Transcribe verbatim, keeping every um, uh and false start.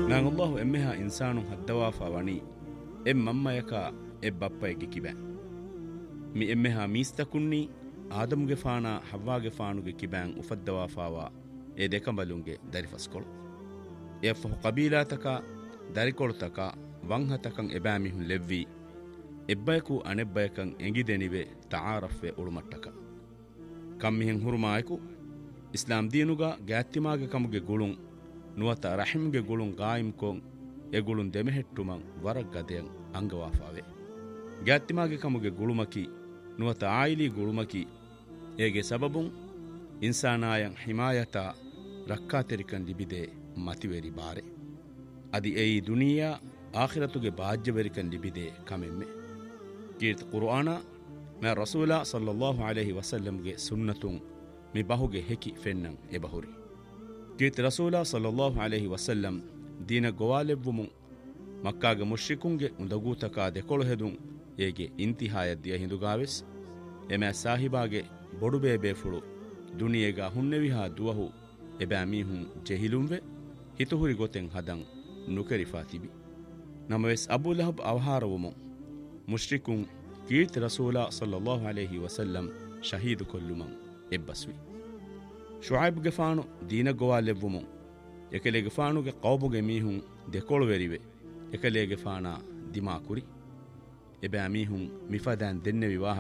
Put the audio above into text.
ನಾಂಗ್ ಅಲ್ಲಾಹು ಎಮ್ಮೆಹ ಇನ್ಸಾನು ಹದ್ದವಾಫಾ ವಣಿ M ಮಮ್ಮಯಕ A ಬಪ್ಪಯಗೆ ಕಿಬೆ me ಎಮ್ಮೆಹ ಮೀಸ್ತಕುಣ್ಣಿ ಆದಮ್ಗೆ ಫಾಣ ಹವ್ವಾಗೆ ಫಾಣುಗೆ ಕಿಬ್ಯಾಂ ಉಫದ್ದವಾಫಾವಾ A ದೆಕಂಬಲುಂಗೆ ದರಿಫಸ್ಕೊಳು ಎಫ್ಫಹು ಕಬೀಲಾತಕ ದರಿಕೊಳುತಕ ವಂಹತಕಂ ಎಬಾಮಿಹುನ್ ಲೆವ್ವಿ ಎಬ್ಬಯಕು ಅನೆಬ್ಬಯಕಂ ಎಂಗಿದೆನಿವೆ ತಾರಫ್ವೆ ಉಳುಮಟ್ಟಕ ಕಮ್ಮಿಹೆಂ ಹುರುಮಾಯಕು Islam ದೀನುಗ ಗ್ಯಾತ್ತಿಮಾಗೆ ಕಮುಗೆ ಗುಳುಂ ನುವತ ರಹಿಮ್ಗೆ ಗುಳುಂ ಗಾಯಿಮ್ ಕೊಂ A ಗುಳುಂ ದೆಮೆಹೆಟ್ಟುಮಂ ವರಗ್ ಗದೆಯಂ ಅಂಗವಾಫಾವೆ ಗ್ಯಾತ್ತಿಮಾಗೆ ಕಮುಗೆ ಗುಳುಮಕಿ ನುವತ oily ಗುಳುಮಕಿ ಏಗೆ ಸಬಬುಂ ಇನ್ಸಾನಾಯಂ ಹಿಮಾಯತ ರಕ್ಕಾತೆರಿಕನ್ ಲಿಬಿದೆ ಮತಿವೆರಿ ಬಾರೆ ಅದಿ ಏಯಿ ದುನಿಯಾ ಆಖಿರತುಗೆ ಬಾಜ್ಯವೆರಿಕನ್ ಲಿಬಿದೆ ಕಮೆಮ್ಮೆ ಕೀರ್ತಿ ಕುರ್ಆನ ಮೆ ರಸೂಲ ಸಲ್ಲಲ್ಲಾಹು ಅಲೈಹಿ ವಸಲ್ಲಂಗೆ ಸುನ್ನತುಂ ಮಿ ಬಹುಗೆ ಹೆಕಿ ಫೆನ್ನಂ ಎ ಬಹುರಿ ಕೀರ್ತಿ ರಸೂಲ ಸಲ್ಲಲ್ಲಾಹು ಅಲೈಹಿ ವಸಲ್ಲಂ ದೀನ ಗೋವಾಲೆವ್ವುಮು ಮಕ್ಕಾಗ ಮುಶ್ರಿಕುಂಗೆ ಉಂದಗೂತಕ ದೆಕೊಳು ಹೆದುಂ ಏಗೆ ಇಂತಿಹಾಯದ್ದಿಯ ಹಿಂದುಗಾವೆಸ್ ಎಮೆ ಸಾಹಿಬಾಗೆ ಬೊಡುಬೇ ಬೇಫುಳು ದುನಿಯೆಗ ಹುನ್ನೆವಿಹಾ ದುವಹು ಎಬෑ ಮೀಹುಂ ಜೆಹಿಲುಂವೆ ಹಿತುಹುರಿ ಗೊತೆಂ ಹದಂ ನುಕರಿಫಾ ತಿಬಿ ನಮವೆಸ್ ಅಬೂ ಲಹಬ್ ಅವಹಾರವುಮು ಮುಶ್ರಿಕುಂ ಕೀರ್ತಿ ರಸೂಲ ಸಲ್ಲಲ್ಲಾಹು ಅಲೈಹಿ ವಸಲ್ಲಂ ಶಹೀದು ಕೊಲ್ಲುಮಂ ಎಬ್ಬಸ್ವಿ ಶುಐಬ್ಗೆ ಫಾಣು ದೀನ ಗೋವಾಲೆವ್ವುಮು ಎಕಲೆಗೆ ಫಾಣುಗೆ ಕೌಬುಗೆ ಮೀಹುಂ ದೆಕೊಳುವೆರಿವೆ ಎಕಲೆಗೆ ಫಾಣ ದಿಮಾ ಕುರಿ ಎಬෑ ಮೀಹುಂ ಮಿಫದಾನ್ ದೆನ್ನೆ ವಿವಾಹ